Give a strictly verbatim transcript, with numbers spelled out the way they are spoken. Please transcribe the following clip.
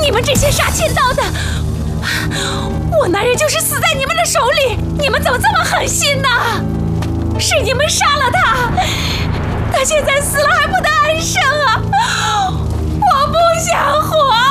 你们这些杀千刀的，我男人就是死在你们的手里，你们怎么这么狠心呢？是你们杀了他，他现在死了还不得安生啊！我不想活。